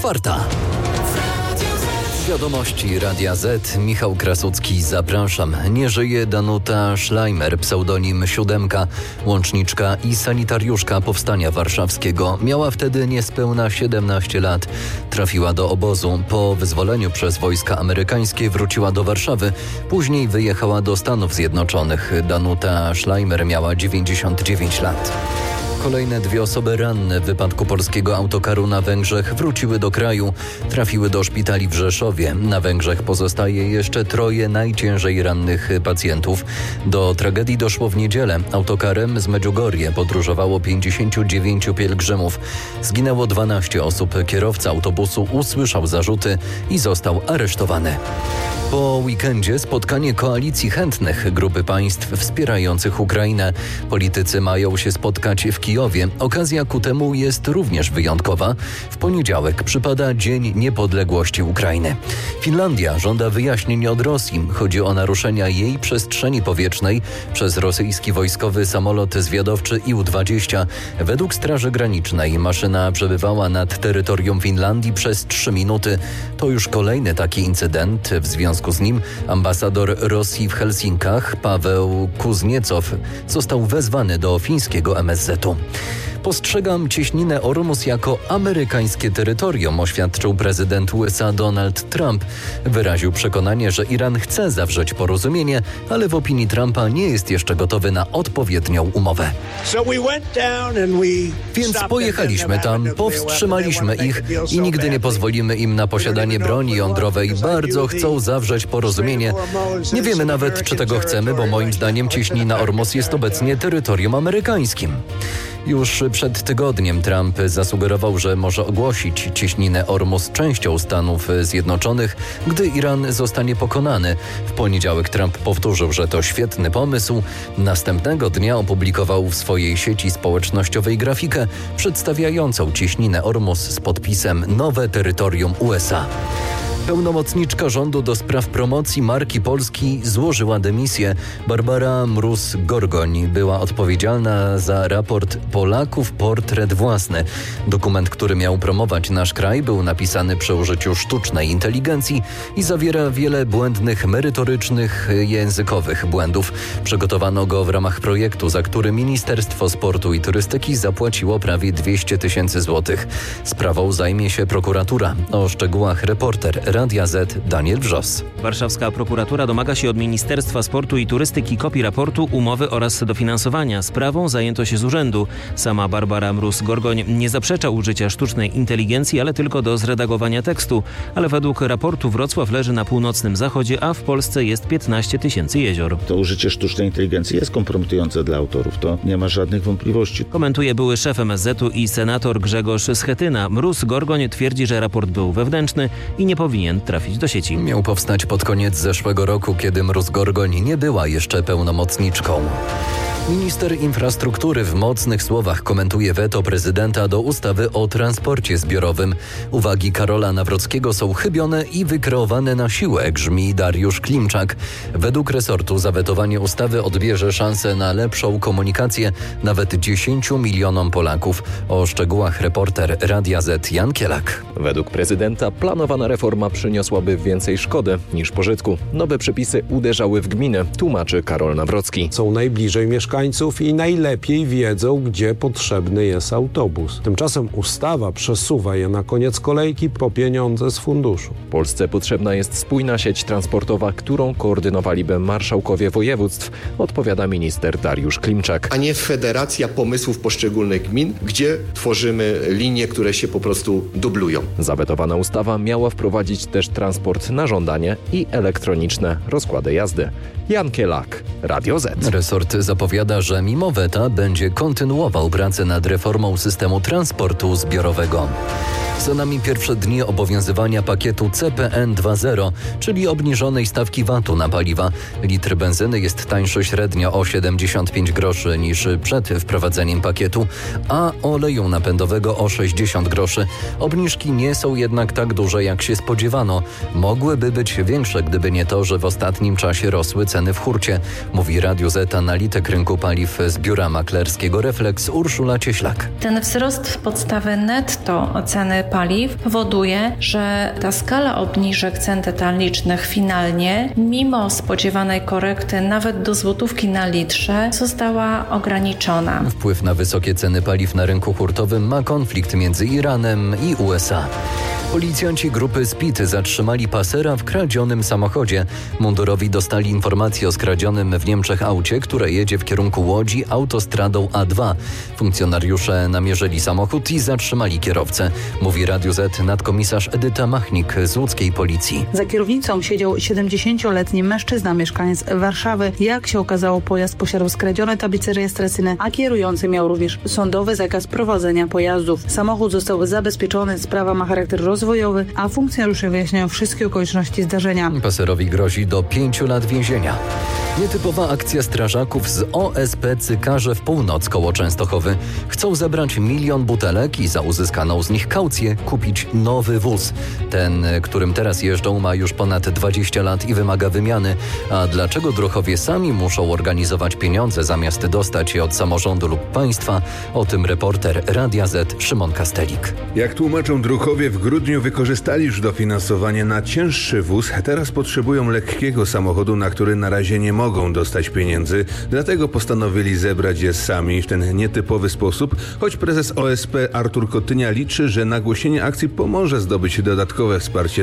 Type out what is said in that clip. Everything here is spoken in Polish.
4. Wiadomości Radia Z. Michał Krasucki, zapraszam. Nie żyje Danuta Schleimer, pseudonim Siódemka, łączniczka i sanitariuszka Powstania Warszawskiego. Miała wtedy niespełna 17 lat. Trafiła do obozu. Po wyzwoleniu przez wojska amerykańskie wróciła do Warszawy. Później wyjechała do Stanów Zjednoczonych. Danuta Schleimer miała 99 lat. Kolejne 2 osoby ranne w wypadku polskiego autokaru na Węgrzech wróciły do kraju. Trafiły do szpitali w Rzeszowie. Na Węgrzech pozostaje jeszcze 3 najciężej rannych pacjentów. Do tragedii doszło w niedzielę. Autokarem z Medjugorje podróżowało 59 pielgrzymów. Zginęło 12 osób. Kierowca autobusu usłyszał zarzuty i został aresztowany. Po weekendzie spotkanie koalicji chętnych, grupy państw wspierających Ukrainę. Politycy mają się spotkać w Kijowie. Okazja ku temu jest również wyjątkowa. W poniedziałek przypada Dzień Niepodległości Ukrainy. Finlandia żąda wyjaśnień od Rosji. Chodzi o naruszenia jej przestrzeni powietrznej przez rosyjski wojskowy samolot zwiadowczy Ił-20. Według Straży Granicznej maszyna przebywała nad terytorium Finlandii przez 3 minuty. To już kolejny taki incydent. W związku z nim ambasador Rosji w Helsinkach, Paweł Kuzniecow, został wezwany do fińskiego MSZ-u. Postrzegam cieśninę Ormus jako amerykańskie terytorium, oświadczył prezydent USA Donald Trump. Wyraził przekonanie, że Iran chce zawrzeć porozumienie, ale w opinii Trumpa nie jest jeszcze gotowy na odpowiednią umowę. Więc pojechaliśmy tam, powstrzymaliśmy ich i nigdy nie pozwolimy im na posiadanie broni jądrowej. Bardzo chcą zawrzeć porozumienie. Nie wiemy nawet, czy tego chcemy, bo moim zdaniem cieśnina Ormus jest obecnie terytorium amerykańskim. Już przed tygodniem Trump zasugerował, że może ogłosić cieśninę Ormus częścią Stanów Zjednoczonych, gdy Iran zostanie pokonany. W poniedziałek Trump powtórzył, że to świetny pomysł. Następnego dnia opublikował w swojej sieci społecznościowej grafikę przedstawiającą cieśninę Ormus z podpisem Nowe terytorium USA. Pełnomocniczka rządu do spraw promocji marki Polski złożyła dymisję. Barbara Mróz-Gorgoń była odpowiedzialna za raport Polaków Portret Własny. Dokument, który miał promować nasz kraj, był napisany przy użyciu sztucznej inteligencji i zawiera wiele błędnych, merytorycznych, językowych błędów. Przygotowano go w ramach projektu, za który Ministerstwo Sportu i Turystyki zapłaciło prawie 200 000 złotych. Sprawą zajmie się prokuratura. O szczegółach reporter Radia Z Daniel Wrzos. Warszawska prokuratura domaga się od Ministerstwa Sportu i Turystyki kopii raportu, umowy oraz dofinansowania. Sprawą zajęto się z urzędu. Sama Barbara Mróz-Gorgoń nie zaprzecza użycia sztucznej inteligencji, ale tylko do zredagowania tekstu. Ale według raportu Wrocław leży na północnym zachodzie, a w Polsce jest 15 000 jezior. To użycie sztucznej inteligencji jest kompromitujące dla autorów. To nie ma żadnych wątpliwości. Komentuje były szef MSZ-u i senator Grzegorz Schetyna. Mróz-Gorgoń twierdzi, że raport był wewnętrzny i nie powinien trafić do sieci. Miał powstać pod koniec zeszłego roku, kiedy Mróz-Gorgoń nie była jeszcze pełnomocniczką. Minister infrastruktury w mocnych słowach komentuje weto prezydenta do ustawy o transporcie zbiorowym. Uwagi Karola Nawrockiego są chybione i wykreowane na siłę, grzmi Dariusz Klimczak. Według resortu zawetowanie ustawy odbierze szansę na lepszą komunikację nawet 10 milionom Polaków. O szczegółach reporter Radia Z Jan Kielak. Według prezydenta planowana reforma przyniosłaby więcej szkody niż pożytku. Nowe przepisy uderzały w gminę, tłumaczy Karol Nawrocki. Są najbliżej mieszkańców i najlepiej wiedzą, gdzie potrzebny jest autobus. Tymczasem ustawa przesuwa je na koniec kolejki po pieniądze z funduszu. Polsce potrzebna jest spójna sieć transportowa, którą koordynowaliby marszałkowie województw, odpowiada minister Dariusz Klimczak. A nie federacja pomysłów poszczególnych gmin, gdzie tworzymy linie, które się po prostu dublują. Zawetowana ustawa miała wprowadzić też transport na żądanie i elektroniczne rozkłady jazdy. Jan Kielak, Radio Z. Resort zapowiada, że mimo weta będzie kontynuował pracę nad reformą systemu transportu zbiorowego. Za nami pierwsze dni obowiązywania pakietu CPN 2.0, czyli obniżonej stawki VAT-u na paliwa. Litr benzyny jest tańszy średnio o 75 groszy niż przed wprowadzeniem pakietu, a oleju napędowego o 60 groszy. Obniżki nie są jednak tak duże, jak się spodziewano. Mogłyby być większe, gdyby nie to, że w ostatnim czasie rosły ceny w hurcie, mówi Radiu Z analityk rynku paliw z biura maklerskiego Reflex Urszula Cieślak. Ten wzrost podstawy netto ceny paliw powoduje, że ta skala obniżek cen detalicznych finalnie, mimo spodziewanej korekty nawet do złotówki na litrze, została ograniczona. Wpływ na wysokie ceny paliw na rynku hurtowym ma konflikt między Iranem i USA. Policjanci grupy Speed zatrzymali pasera w kradzionym samochodzie. Mundurowi dostali informację o skradzionym w Niemczech aucie, które jedzie w kierunku Łodzi autostradą A2. Funkcjonariusze namierzyli samochód i zatrzymali kierowcę. Mówi Radiu Z nadkomisarz Edyta Machnik z łódzkiej policji. Za kierownicą siedział 70-letni mężczyzna, mieszkaniec Warszawy. Jak się okazało, pojazd posiadał skradzione tablice rejestracyjne, a kierujący miał również sądowy zakaz prowadzenia pojazdów. Samochód został zabezpieczony, sprawa ma charakter rozwojowy, a funkcjonariusze wyjaśniają wszystkie okoliczności zdarzenia. Paserowi grozi do 5 lat więzienia. Nietypowa akcja strażaków z OSP Cykarze w północ koło Częstochowy. Chcą zebrać 1 milion butelek i za uzyskaną z nich kaucję kupić nowy wóz. Ten, którym teraz jeżdżą, ma już ponad 20 lat i wymaga wymiany. A dlaczego druhowie sami muszą organizować pieniądze zamiast dostać je od samorządu lub państwa? O tym reporter Radia Z Szymon Kastelik. Jak tłumaczą druhowie, w grudniu wykorzystali już dofinansowanie na cięższy wóz. Teraz potrzebują lekkiego samochodu, na który na razie nie mogą dostać pieniędzy. Dlatego postanowili zebrać je sami w ten nietypowy sposób, choć prezes OSP Artur Kotynia liczy, że nagłośnienie akcji pomoże zdobyć dodatkowe wsparcie